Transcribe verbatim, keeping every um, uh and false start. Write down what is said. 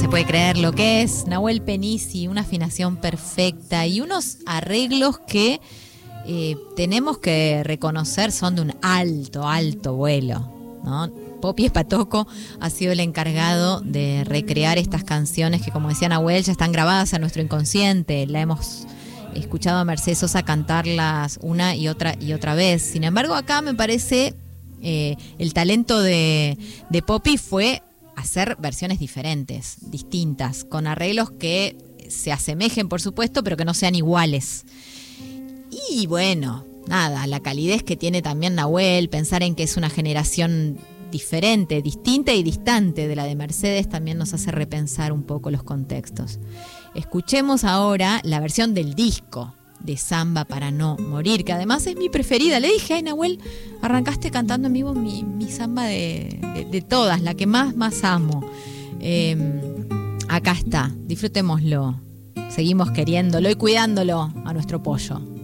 se puede creer lo que es Nahuel Penisi, una afinación perfecta y unos arreglos que eh, tenemos que reconocer son de un alto, alto vuelo, ¿no? Popi Espatoco ha sido el encargado de recrear estas canciones que, como decía Nahuel, ya están grabadas a nuestro inconsciente. La hemos escuchado a Mercedes Sosa cantarlas una y otra y otra vez. Sin embargo, acá me parece eh, el talento de, de Popi fue hacer versiones diferentes, distintas, con arreglos que se asemejen, por supuesto, pero que no sean iguales. Y bueno, nada, la calidez que tiene también Nahuel, pensar en que es una generación diferente, distinta y distante de la de Mercedes, también nos hace repensar un poco los contextos. Escuchemos ahora la versión del disco de Samba para no morir, que además es mi preferida. Le dije, ay Nahuel, arrancaste cantando en vivo mi, mi samba de, de, de todas, la que más, más amo. Eh, acá está, disfrutémoslo. Seguimos queriéndolo y cuidándolo a nuestro pollo.